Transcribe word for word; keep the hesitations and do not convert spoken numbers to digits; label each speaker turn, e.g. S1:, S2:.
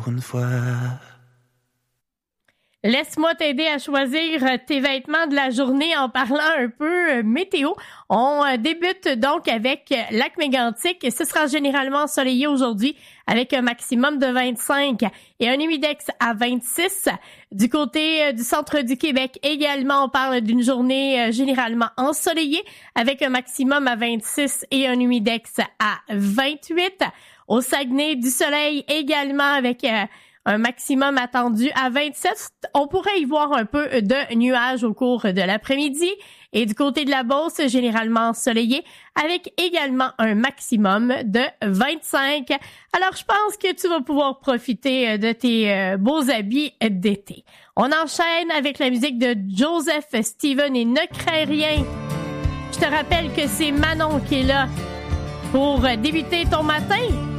S1: Une fois.
S2: Laisse-moi t'aider à choisir tes vêtements de la journée en parlant un peu météo. On débute donc avec Lac-Mégantic. Ce sera généralement ensoleillé aujourd'hui avec un maximum de vingt-cinq et un humidex à vingt-six. Du côté du centre du Québec également, on parle d'une journée généralement ensoleillée avec un maximum à vingt-six et un humidex à vingt-huit. Au Saguenay, du soleil également avec euh, un maximum attendu à vingt-sept. On pourrait y voir un peu de nuages au cours de l'après-midi. Et du côté de la Beauce, généralement ensoleillé, avec également un maximum de vingt-cinq. Alors, je pense que tu vas pouvoir profiter de tes euh, beaux habits d'été. On enchaîne avec la musique de Joseph Steven et Ne crains rien. Je te rappelle que c'est Manon qui est là pour débuter ton matin.